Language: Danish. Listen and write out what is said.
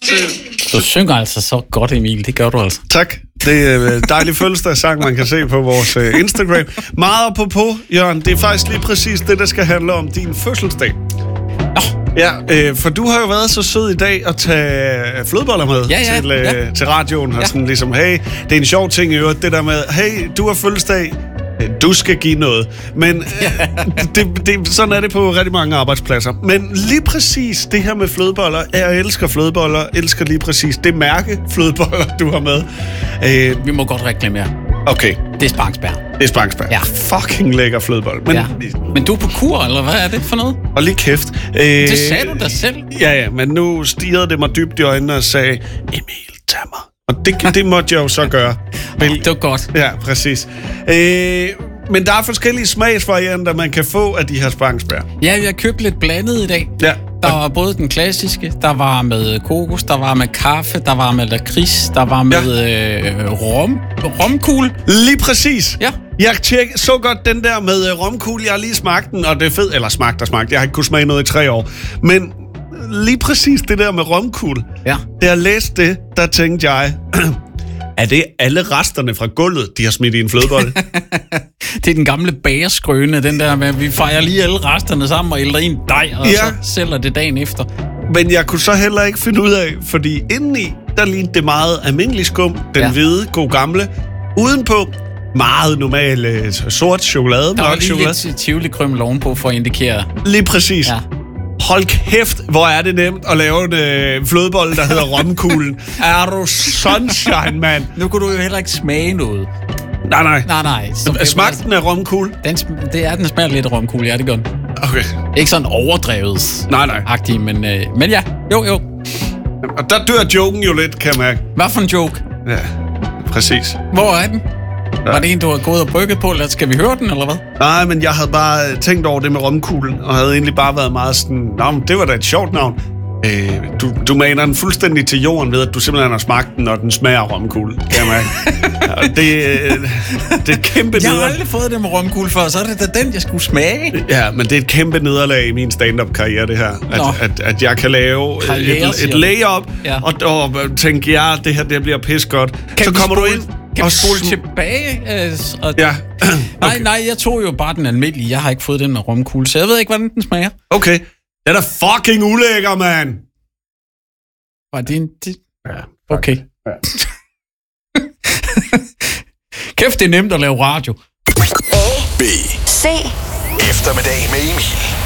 Du synger altså så godt, Emil. Det gør du altså. Tak. Det er en dejlig fødselsdagssang, man kan se på vores Instagram. Meget apropos, Jørgen, det er faktisk lige præcis det, der skal handle om din fødselsdag. Ja, for du har jo været så sød i dag at tage flødeboller med til radioen. Og sådan ligesom, hey, det er en sjov ting i øvrigt, det der med, hey, du har fødselsdag, du skal give noget. Men sådan er det på rigtig mange arbejdspladser. Men lige præcis det her med flødeboller, jeg elsker flødeboller, elsker lige præcis det mærke flødeboller, du har med. Vi må godt reklamere. Okay. Det er Spangsberg. Det er Spangsberg. Ja. Fucking lækker flødebolle. Men du er på kur, eller hvad er det for noget? Og lige kæft. Det sagde du da selv. Ja, men nu stirrede det mig dybt i øjnene og sagde, Emil, tag mig. Og det måtte jeg jo så gøre. Det var godt. Ja, præcis. Men der er forskellige smagsvarianter, man kan få af de her Spangsberg. Ja, vi har købt lidt blandet i dag. Ja. Der var både den klassiske, der var med kokos, der var med kaffe, der var med lakrids, der var med romkugle. Lige præcis. Ja. Jeg så godt den der med romkugle. Jeg har lige smagt den, og det er fedt. Eller smagt. Jeg har ikke kunnet smage noget i 3 år. Men lige præcis det der med romkugle. Ja. Da jeg læste det, der tænkte jeg, er det alle resterne fra gulvet, de har smidt i en flødebolle? Det er den gamle bagerskrøne, den der med, at vi fejrer lige alle resterne sammen og ælder i en dej, og så sælger det dagen efter. Men jeg kunne så heller ikke finde ud af, fordi indeni, der lignede det meget almindelig skum, den hvide, god gamle, udenpå meget normal sort chokolade, mørk chokolade. Der var lige lidt tivoli-krymmel ovenpå for at indikere. Lige præcis. Ja. Hold kæft, hvor er det nemt at lave en flødebolle, der hedder romkuglen. Er du sunshine, mand? Nu kunne du jo heller ikke smage noget. Nej. Smagte den af romkugle? Den smager lidt af romkugle, ja, det gør den. Okay. Ikke sådan overdrevet. Agtig, men ja, jo. Og der dør joken jo lidt, kan jeg mærke. Hvad for en joke? Ja, præcis. Hvor er den? Ja. Var det en, du har gået og brygget på, eller skal vi høre den, eller hvad? Nej, men jeg havde bare tænkt over det med romkuglen, og havde egentlig bare været meget sådan, men det var da et sjovt navn. Du maner den fuldstændig til jorden ved, at du simpelthen har smagt den, og den smager af romkugle, kan jeg mærke. Det er et kæmpe nederlag. Jeg har aldrig fået det med romkugle før, så er det da den, jeg skulle smage. Ja, men det er et kæmpe nederlag i min stand-up-karriere, det her. At jeg kan lave et lay-up, og tænke, det her det bliver pis godt. Så kommer du ind. Kan vi spole tilbage? Okay. Nej, jeg tog jo bare den almindelige. Jeg har ikke fået den med romkugle, så jeg ved ikke, hvordan den smager. Okay. Den er fucking ulækker, mand! Var det en... Ja. Okay. Ja. Kæft, det er nemt at lave radio. A, B, C. Eftermiddag med Emil.